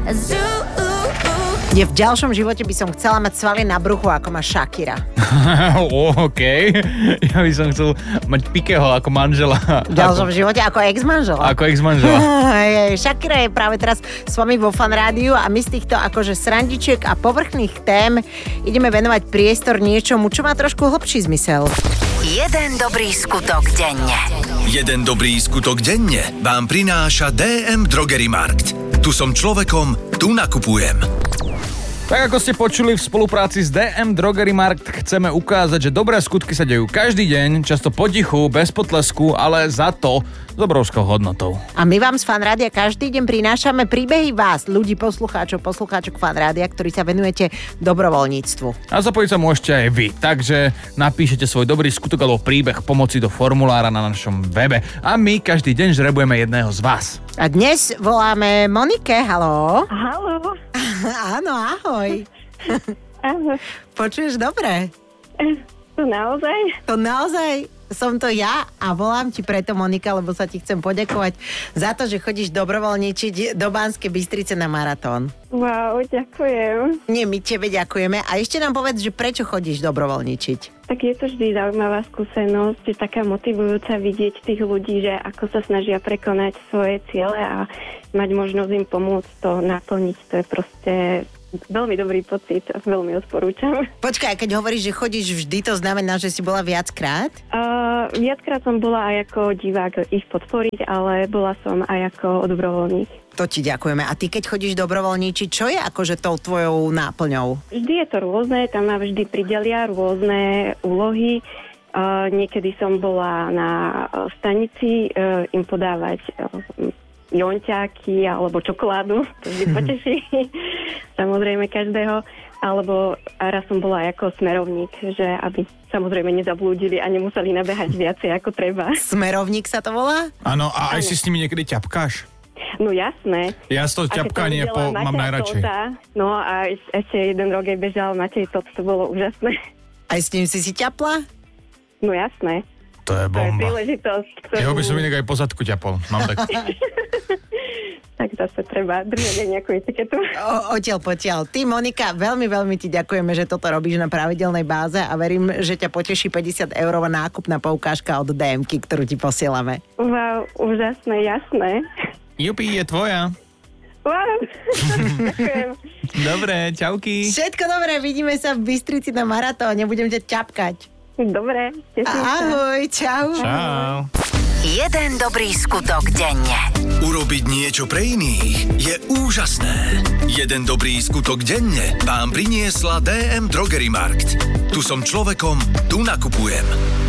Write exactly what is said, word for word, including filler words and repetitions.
Je v ďalšom živote by som chcela mať svaly na bruchu, ako má Shakira. OK. Ja by som chcel mať Pikeho ako manžela. V ďalšom ako... živote ako ex-manžela. Ako ex-manžela. Shakira je práve teraz s vami vo Fan Rádiu a my z týchto akože srandičiek a povrchných tém ideme venovať priestor niečomu, čo má trošku hlbší zmysel. Jeden dobrý skutok denne. Jeden dobrý skutok denne vám prináša dé em Drogery Markt. Tu som človekom, tu nakupujem. Tak ako ste počuli, v spolupráci s dé em Drogery Markt chceme ukázať, že dobré skutky sa dejú každý deň, často potichu, bez potlesku, ale za to s obrovskou hodnotou. A my vám z Fan Rádia každý deň prinášame príbehy vás, ľudí, poslucháčov, poslucháčok Fan Rádia, ktorí sa venujete dobrovoľníctvu. A zapojiť sa môžete aj vy, takže napíšete svoj dobrý skutok alebo príbeh pomoci do formulára na našom webe a my každý deň žrebujeme jedného z vás. A dnes voláme Monike, haló. Haló. Áno, ahoj. Ahoj. Počuješ dobre? To naozaj? To naozaj som to ja a volám ti preto, Monika, lebo sa ti chcem poďakovať za to, že chodíš dobrovoľničiť do Banskej Bystrice na maratón. Wow, ďakujem. Nie, my tebe ďakujeme. A ešte nám povedz, že prečo chodíš dobrovoľničiť? Tak je to vždy zaujímavá skúsenosť, je taká motivujúca vidieť tých ľudí, že ako sa snažia prekonať svoje ciele a mať možnosť im pomôcť to naplniť. To je proste veľmi dobrý pocit a veľmi odporúčam. Počkaj, keď hovoríš, že chodíš vždy, to znamená, že si bola viackrát? Uh, viackrát som bola aj ako divák ich podporiť, ale bola som aj ako dobrovoľník. To ti ďakujeme. A ty, keď chodíš dobrovoľníčiť, čo je akože tou tvojou náplňou? Vždy je to rôzne, tam ma vždy pridelia rôzne úlohy. Uh, niekedy som bola na stanici uh, im podávať uh, jonťáky alebo čokoládu, to vždy poteší. Samozrejme každého. Alebo raz som bola ako smerovník, že aby samozrejme nezablúdili a nemuseli nabehať viacej ako treba. Smerovník sa to volá? Áno, a aj si s nimi niekedy ťapkáš? No jasné. Ja z toho ťapkanie po, mám najradšej. Tota, no a ešte jeden rok aj bežal Matej Tot, to bolo úžasné. Aj s ním si si ťapla? No jasné. To je bomba. To je príležitosť. Ktorú... Jeho by som inak aj po zadku ťapol. Mám tak. Tak zase treba držať aj nejakú etiketu. O, odtiaľ potiaľ. Ty, Monika, veľmi, veľmi ti ďakujeme, že toto robíš na pravidelnej báze a verím, že ťa poteší päťdesiat eurová nákupná poukážka od dé emky, ktorú ti posielame. Wow, úžasné, jasné. Jupi, je tvoja. Wow, ďakujem. Dobre, čauky. Všetko dobré, vidíme sa v Bystrici na maratóne, budem ťa ťapkať. Dobre, teším sa. Ahoj, čau. Čau. Jeden dobrý skutok denne. Urobiť niečo pre iných je úžasné. Jeden dobrý skutok denne vám priniesla dé em Drogery Markt. Tu som človekom, tu nakupujem.